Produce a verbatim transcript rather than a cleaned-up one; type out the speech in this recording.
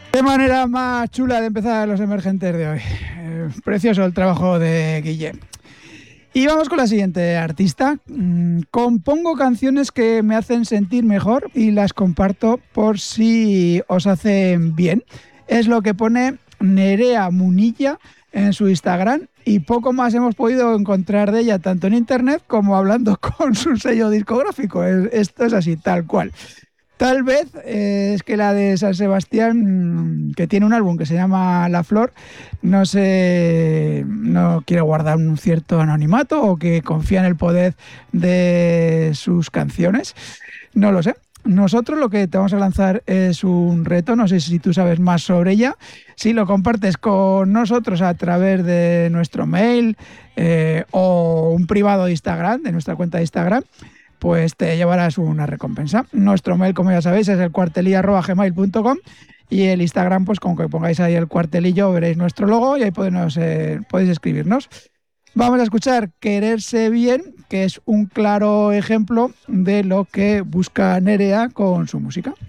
Qué manera más chula de empezar los emergentes de hoy. Eh, precioso el trabajo de Guille. Y vamos con la siguiente artista. Mm, compongo canciones que me hacen sentir mejor y las comparto por si os hacen bien. Es lo que pone Nerea Munilla en su Instagram y poco más hemos podido encontrar de ella tanto en internet como hablando con su sello discográfico. Es, esto es así, tal cual. Tal vez eh, es que la de San Sebastián, que tiene un álbum que se llama La Flor, no sé, no quiere guardar un cierto anonimato o que confía en el poder de sus canciones. No lo sé. Nosotros lo que te vamos a lanzar es un reto, no sé si tú sabes más sobre ella. Si lo compartes con nosotros a través de nuestro mail eh, o un privado de Instagram, de nuestra cuenta de Instagram, pues te llevarás una recompensa. Nuestro mail, como ya sabéis, es el cuartelillo arroba gmail punto com y el Instagram, pues con que pongáis ahí el cuartelillo veréis nuestro logo y ahí podéis, eh, podéis escribirnos. Vamos a escuchar Quererse Bien, que es un claro ejemplo de lo que busca Nerea con su música.